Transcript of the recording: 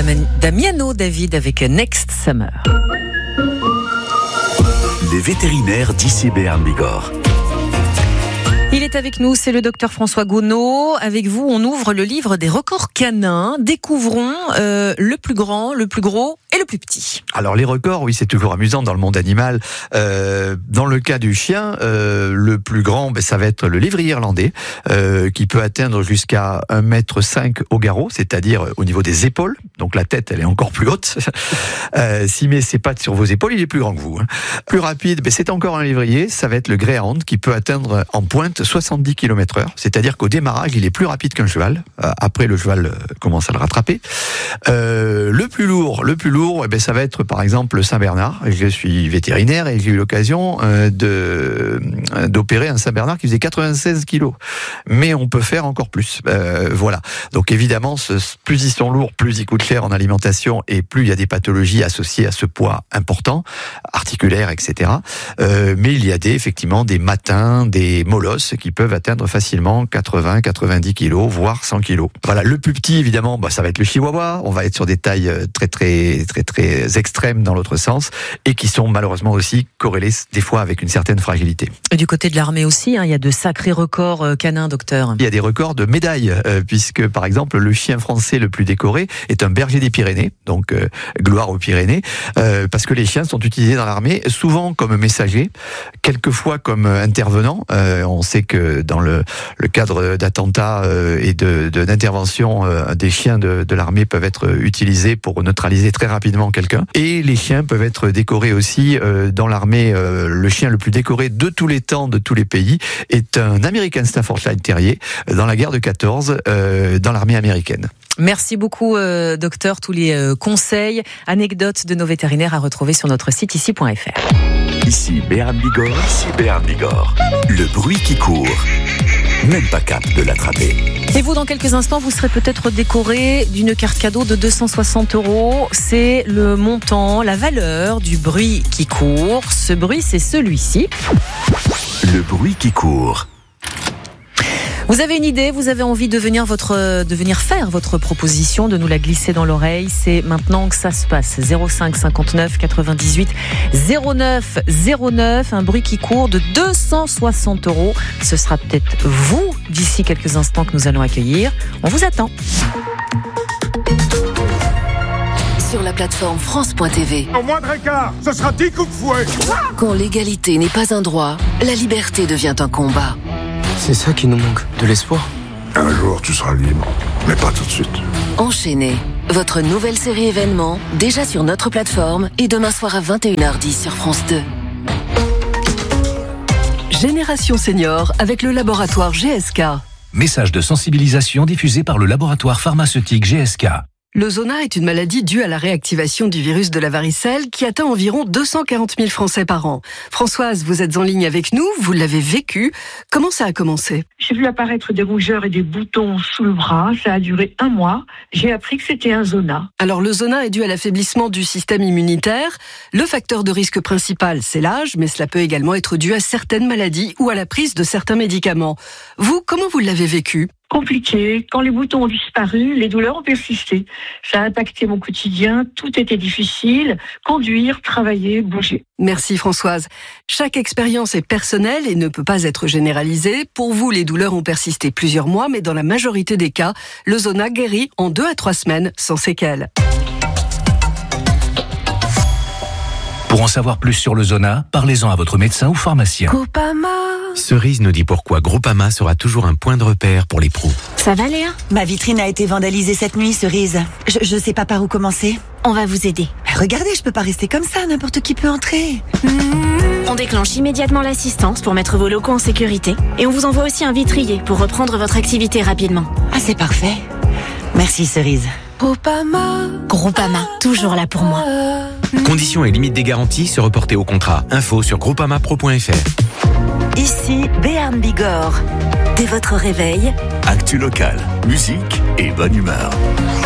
Damiano David avec Next Summer. Les vétérinaires d'ICI Béarn Bigorre. Il est avec nous, c'est le docteur François Gounod. Avec vous, on ouvre le livre des records canins. Découvrons le plus grand, le plus gros et le plus petit. Alors les records, oui, c'est toujours amusant dans le monde animal. Dans le cas du chien, le plus grand, ça va être le lévrier irlandais, qui peut atteindre jusqu'à 1,5 m au garrot, c'est-à-dire au niveau des épaules. Donc la tête, elle est encore plus haute. S'il met ses pattes sur vos épaules, il est plus grand que vous. Plus rapide, c'est encore un lévrier, ça va être le greyhound, qui peut atteindre en pointe 70 km/h, c'est-à-dire qu'au démarrage, il est plus rapide qu'un cheval. Après, le cheval commence à le rattraper. Le plus lourd, ça va être par exemple le Saint-Bernard. Je suis vétérinaire et j'ai eu l'occasion d'opérer un Saint-Bernard qui faisait 96 kilos. Mais on peut faire encore plus. Voilà. Donc évidemment, plus ils sont lourds, plus ils coûtent cher en alimentation et plus il y a des pathologies associées à ce poids important, articulaires, etc. Mais il y a effectivement des matins, des molosses qui peuvent atteindre facilement 80, 90 kilos, voire 100 kilos. Voilà, le plus petit, évidemment, ça va être le chihuahua. On va être sur des tailles très extrêmes dans l'autre sens et qui sont malheureusement aussi corrélées des fois avec une certaine fragilité. Et du côté de l'armée aussi, il y a de sacrés records canins, docteur. Il y a des records de médailles, puisque par exemple, le chien français le plus décoré est un berger des Pyrénées, donc gloire aux Pyrénées, parce que les chiens sont utilisés dans l'armée souvent comme messagers, quelquefois comme intervenants. On sait que dans le cadre d'attentats et d'interventions, des chiens de l'armée peuvent être utilisés pour neutraliser très rapidement quelqu'un. Et les chiens peuvent être décorés aussi dans l'armée. Le chien le plus décoré de tous les temps, de tous les pays, est un American Staffordshire Terrier dans la guerre de 14 dans l'armée américaine. Merci beaucoup, docteur. Tous les conseils, anecdotes de nos vétérinaires à retrouver sur notre site ici.fr. ICI Béarn Bigorre. Le bruit qui court. Même pas cap de l'attraper. Et vous, dans quelques instants, vous serez peut-être décoré d'une carte cadeau de 260 €. C'est le montant, la valeur du bruit qui court. Ce bruit, c'est celui-ci. Le bruit qui court. Vous avez une idée, vous avez envie de venir faire votre proposition, de nous la glisser dans l'oreille. C'est maintenant que ça se passe. 05 59 98 09 09. Un bruit qui court de 260 €. Ce sera peut-être vous, d'ici quelques instants, que nous allons accueillir. On vous attend. Sur la plateforme France.tv. Au moindre écart, ce sera 10 coups de fouet. Quand l'égalité n'est pas un droit, la liberté devient un combat. C'est ça qui nous manque, de l'espoir. Un jour, tu seras libre, mais pas tout de suite. Enchaînez, votre nouvelle série événement, déjà sur notre plateforme et demain soir à 21h10 sur France 2. Génération Senior avec le laboratoire GSK. Message de sensibilisation diffusé par le laboratoire pharmaceutique GSK. Le zona est une maladie due à la réactivation du virus de la varicelle qui atteint environ 240 000 Français par an. Françoise, vous êtes en ligne avec nous, vous l'avez vécu. Comment ça a commencé ? J'ai vu apparaître des rougeurs et des boutons sous le bras. Ça a duré 1 mois. J'ai appris que c'était un zona. Alors le zona est dû à l'affaiblissement du système immunitaire. Le facteur de risque principal, c'est l'âge, mais cela peut également être dû à certaines maladies ou à la prise de certains médicaments. Vous, comment vous l'avez vécu ? Compliqué. Quand les boutons ont disparu, les douleurs ont persisté. Ça a impacté mon quotidien. Tout était difficile. Conduire, travailler, bouger. Merci Françoise. Chaque expérience est personnelle et ne peut pas être généralisée. Pour vous, les douleurs ont persisté plusieurs mois, mais dans la majorité des cas, le zona guérit en 2 à 3 semaines sans séquelles. Pour en savoir plus sur le zona, parlez-en à votre médecin ou pharmacien. Groupama. Cerise nous dit pourquoi Groupama sera toujours un point de repère pour les pros. Ça va Léa ? Ma vitrine a été vandalisée cette nuit, Cerise. Je sais pas par où commencer. On va vous aider. Regardez, je peux pas rester comme ça, n'importe qui peut entrer. On déclenche immédiatement l'assistance pour mettre vos locaux en sécurité. Et on vous envoie aussi un vitrier pour reprendre votre activité rapidement. Ah, c'est parfait. Merci Cerise. Groupama, toujours là pour moi. Conditions et limites des garanties se reporter au contrat. Info sur groupamapro.fr. Ici Béarn Bigorre. Dès votre réveil, Actu local, musique et bonne humeur.